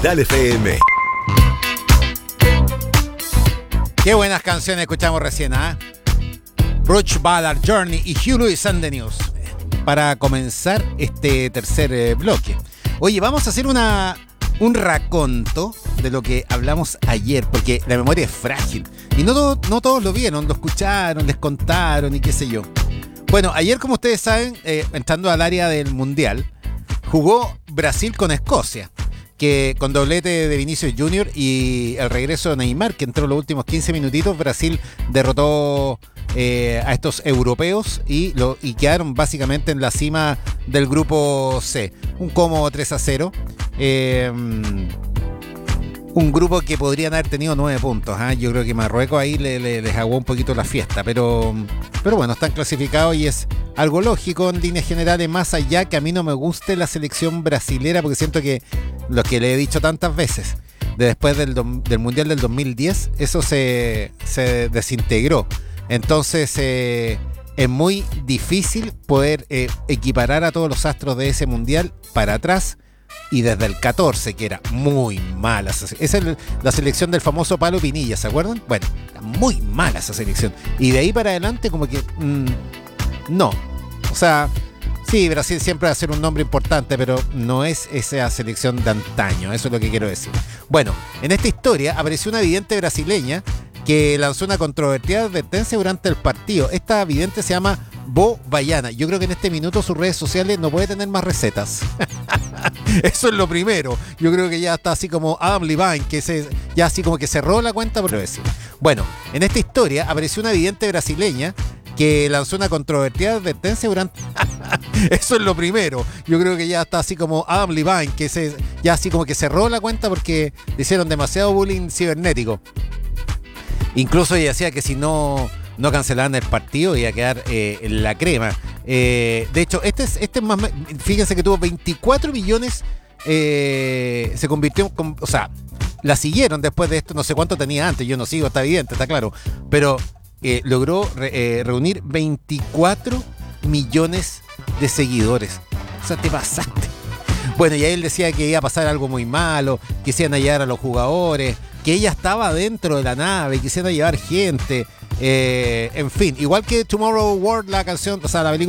Capital FM. Qué buenas canciones escuchamos recién, ¿ah? Rush Ballard, Journey y Huey Lewis and the News. Para comenzar este tercer bloque. Oye, vamos a hacer un raconto de lo que hablamos ayer, porque la memoria es frágil. Y no todos lo vieron, lo escucharon, les contaron y qué sé yo. Bueno, ayer, como ustedes saben, entrando al área del Mundial, jugó Brasil con Escocia, que con doblete de Vinicius Junior y el regreso de Neymar, que entró los últimos 15 minutitos, Brasil derrotó a estos europeos y quedaron básicamente en la cima del grupo C. Un cómodo 3-0. Un grupo que podrían haber tenido 9 puntos. Yo creo que Marruecos ahí les aguó un poquito la fiesta, pero bueno, están clasificados y es algo lógico en líneas generales, más allá que a mí no me guste la selección brasilera, porque siento que lo que le he dicho tantas veces, después del Mundial del 2010, eso se desintegró. Entonces es muy difícil poder equiparar a todos los astros de ese Mundial para atrás. Y desde el 14, que era muy mala. Esa es la selección del famoso Palo Pinilla, ¿se acuerdan? Bueno, era muy mala esa selección. Y de ahí para adelante como que no. O sea, sí, Brasil siempre va a ser un nombre importante, pero no es esa selección de antaño. Eso es lo que quiero decir. Bueno, en esta historia apareció una vidente brasileña que lanzó una controvertida advertencia durante el partido. Esta vidente se llama Bo Bayana. Yo creo que en este minuto sus redes sociales no puede tener más recetas. Eso es lo primero. Yo creo que ya está así como Adam Levine, ya así como que cerró la cuenta, por decir. Bueno, en esta historia apareció una vidente brasileña que lanzó una controvertida advertencia durante... Eso es lo primero. Yo creo que ya está así como Adam Levine, ya así como que cerró la cuenta porque le hicieron demasiado bullying cibernético. Incluso ella decía que si no cancelaban el partido iba a quedar en la crema. De hecho, este es más... Fíjense que tuvo 24 millones... se convirtió... O sea, la siguieron después de esto. No sé cuánto tenía antes. Yo no sigo, está evidente, está claro. Pero logró reunir 24 millones de seguidores. O sea, te pasaste. Bueno, y ahí él decía que iba a pasar algo muy malo, que se iban a llevar a los jugadores, que ella estaba dentro de la nave, que se iban a llevar gente. En fin, igual que Tomorrow World, la canción, o sea, la película